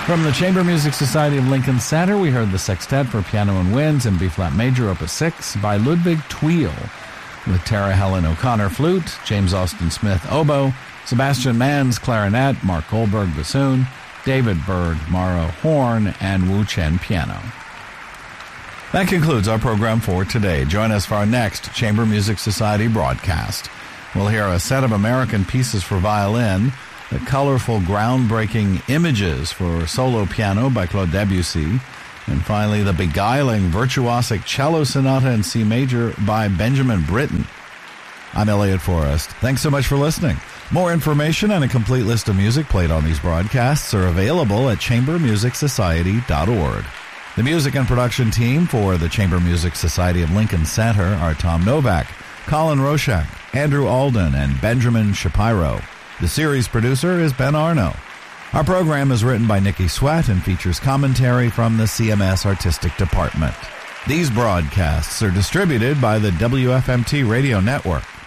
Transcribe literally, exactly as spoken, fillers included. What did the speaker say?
From the Chamber Music Society of Lincoln Center, we heard the Sextet for Piano and Winds in B-flat major, Opus six, by Ludwig Tweel, with Tara Helen O'Connor flute, James Austin Smith oboe, Sebastian Manns clarinet, Mark Goldberg bassoon, David Bird Morrow horn, and Wu Chen piano. That concludes our program for today. Join us for our next Chamber Music Society broadcast. We'll hear a set of American pieces for violin, the colorful, groundbreaking Images for solo piano by Claude Debussy, and finally the beguiling, virtuosic cello sonata in C major by Benjamin Britten. I'm Elliot Forrest. Thanks so much for listening. More information and a complete list of music played on these broadcasts are available at chamber music society dot org. The music and production team for the Chamber Music Society of Lincoln Center are Tom Novak, Colin Roshak, Andrew Alden, and Benjamin Shapiro. The series producer is Ben Arno. Our program is written by Nikki Sweat and features commentary from the C M S Artistic Department. These broadcasts are distributed by the W F M T Radio Network.